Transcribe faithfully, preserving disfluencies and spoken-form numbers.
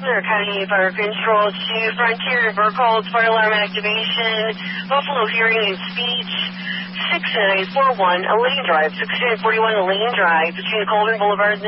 County Fire Control to Frontier and Burkholz, fire alarm activation, Buffalo Hearing and Speech, six nine four one Elaine Drive, six nine four one Elaine Drive, between Colburn Boulevard and